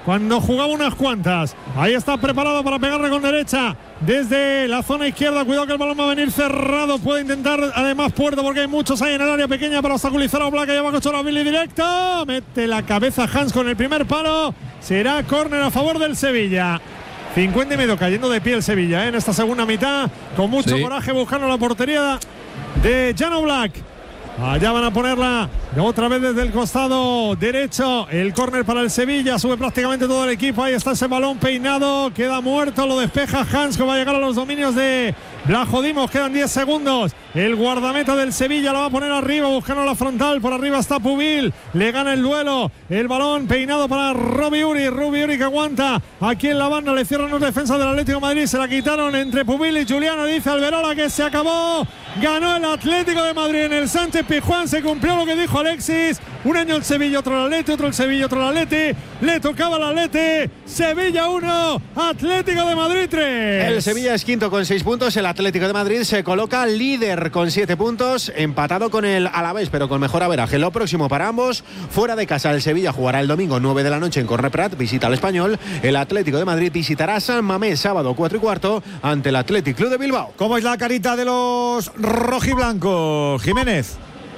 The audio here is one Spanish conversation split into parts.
cuando jugaba unas cuantas. Ahí está preparado para pegarle con derecha desde la zona izquierda. Cuidado que el balón va a venir cerrado. Puede intentar además Puerto porque hay muchos ahí en el área pequeña para obstaculizar a Oblak. Allá va Cocholabili directo. Mete la cabeza Hans con el primer palo. Será córner a favor del Sevilla. 50 y medio cayendo de pie el Sevilla en esta segunda mitad. Con mucho coraje buscando la portería de Jan Oblak. Allá van a ponerla otra vez desde el costado derecho. El córner para el Sevilla. Sube prácticamente todo el equipo. Ahí está ese balón peinado. Queda muerto. Lo despeja Hans, que va a llegar a los dominios de Vlachodimos. Quedan 10 segundos. El guardameta del Sevilla la va a poner arriba, buscando la frontal. Por arriba está Pubil. Le gana el duelo. El balón peinado para Rubi Uri que aguanta. Aquí en la banda le cierran los defensas del Atlético de Madrid. Se la quitaron entre Pubil y Juliano. Dice Alberola que se acabó. Ganó el Atlético de Madrid en el Sánchez Pizjuán. Se cumplió lo que dijo Alexis. Un año el Sevilla, otro el Atleti, otro el Sevilla, otro el Atleti. Le tocaba el Atleti. Sevilla 1, Atlético de Madrid 3. El Sevilla es quinto con 6 puntos. El Atlético de Madrid se coloca líder con 7 puntos, empatado con el Alavés, pero con mejor averaje. Lo próximo para ambos, fuera de casa, el Sevilla jugará el domingo 9 de la noche en Corre Prat, visita al Español. El Atlético de Madrid visitará San Mamés sábado 4:15 ante el Athletic Club de Bilbao. ¿Cómo es la carita de los rojiblancos, Jiménez?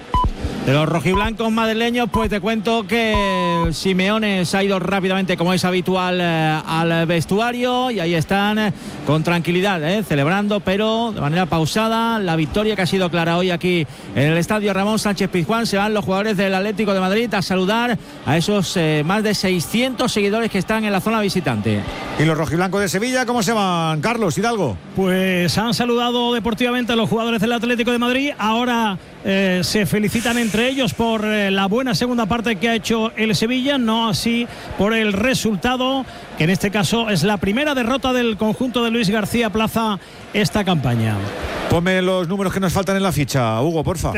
De los rojiblancos madrileños, pues te cuento que Simeone se ha ido rápidamente, como es habitual, al vestuario, y ahí están con tranquilidad, celebrando, pero de manera pausada, la victoria que ha sido clara hoy aquí en el estadio Ramón Sánchez Pizjuán. Se van los jugadores del Atlético de Madrid a saludar a esos más de 600 seguidores que están en la zona visitante. ¿Y los rojiblancos de Sevilla cómo se van, Carlos Hidalgo? Pues han saludado deportivamente a los jugadores del Atlético de Madrid. Ahora se felicitan entre ellos por la buena segunda parte que ha hecho el Sevilla, no así por el resultado, que en este caso es la primera derrota del conjunto de Luis García Plaza esta campaña. Ponme los números que nos faltan en la ficha, Hugo, porfa.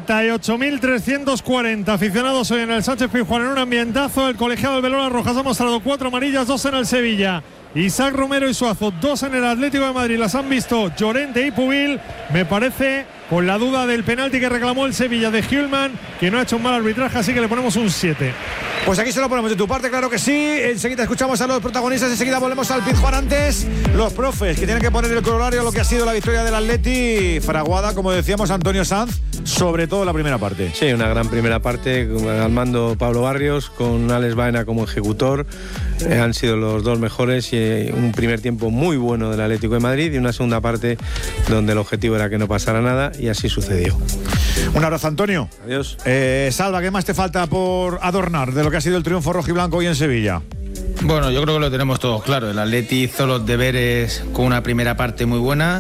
38.340 aficionados hoy en el Sánchez Pizjuán en un ambientazo. El colegiado del Belola Rojas ha mostrado 4 amarillas, 2 en el Sevilla. Isaac Romero y Suazo, 2 en el Atlético de Madrid. Las han visto Llorente y Pubil. Me parece, con la duda del penalti que reclamó el Sevilla de Hjulman, que no ha hecho un mal arbitraje, así que le ponemos un 7. Pues aquí se lo ponemos de tu parte, claro que sí. Enseguida escuchamos a los protagonistas, enseguida volvemos al Pizjuán. Antes, los profes que tienen que poner el corolario a lo que ha sido la victoria del Atleti. Fraguada, como decíamos, Antonio Sanz, sobre todo la primera parte. Sí, una gran primera parte, al mando Pablo Barrios, con Alex Baena como ejecutor. Han sido los dos mejores, y un primer tiempo muy bueno del Atlético de Madrid y una segunda parte donde el objetivo era que no pasara nada, y así sucedió. Un abrazo, Antonio. Adiós. Salva, ¿qué más te falta por adornar de lo que ha sido el triunfo rojiblanco hoy en Sevilla? Bueno, yo creo que lo tenemos todos claro. El Atleti hizo los deberes con una primera parte muy buena,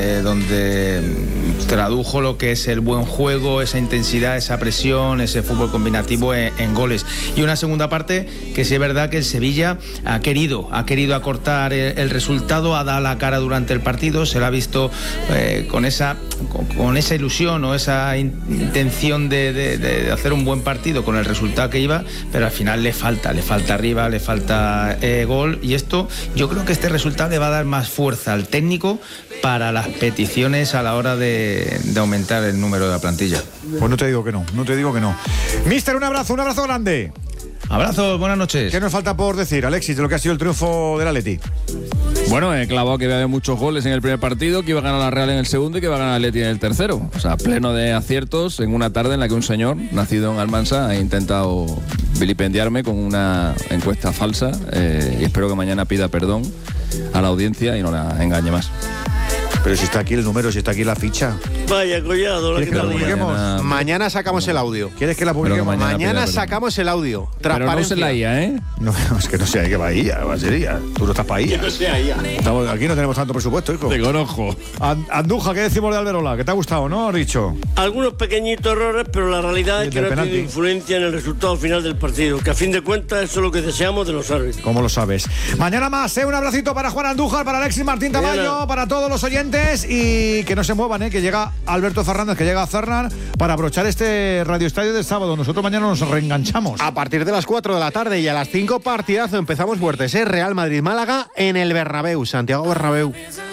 donde tradujo lo que es el buen juego, esa intensidad, esa presión, ese fútbol combinativo en goles. Y una segunda parte que sí es verdad que el Sevilla ha querido acortar el resultado, ha dado la cara durante el partido, se lo ha visto con esa ilusión o esa intención de hacer un buen partido con el resultado que iba, pero al final le falta arriba, le falta gol, y esto, yo creo que este resultado le va a dar más fuerza al técnico para las peticiones a la hora de aumentar el número de la plantilla. Pues no te digo que no. Mister, un abrazo grande. Abrazos, buenas noches. ¿Qué nos falta por decir, Alexis, de lo que ha sido el triunfo del Atleti? Bueno, he clavado que iba a haber muchos goles en el primer partido, que iba a ganar la Real en el segundo y que iba a ganar el Atleti en el tercero. O sea, pleno de aciertos en una tarde en la que un señor, nacido en Almansa, ha intentado vilipendiarme con una encuesta falsa, y espero que mañana pida perdón a la audiencia y no la engañe más. Pero si está aquí el número, si está aquí la ficha. Vaya, Collado, la que la publiquemos. Mañana sacamos el audio. ¿Quieres que la publiquemos? Mañana sacamos el audio. Pero no se la IA, ¿eh? No, es que no sé, que va a IA, va a ser IA. Tú no estás para IA. Que no sea IA. Aquí no tenemos tanto presupuesto, hijo. Te conozco. Andújar, ¿qué decimos de Alberola? ¿Qué te ha gustado, no, has dicho? Algunos pequeñitos errores, pero la realidad es que no ha tenido influencia en el resultado final del partido, que a fin de cuentas eso es lo que deseamos de los árbitros. ¿Cómo lo sabes? Mañana más, un abracito para Juan Andújar, para Alexis Martín Tamayo, para todos los oyentes, y que no se muevan, que llega Alberto Fernández, que llega a Cernan para abrochar este Radio Estadio del sábado. Nosotros mañana nos reenganchamos. A partir de las 4 de la tarde y a las 5, partidazo, empezamos fuertes, Real Madrid-Málaga en el Bernabéu, Santiago Bernabéu.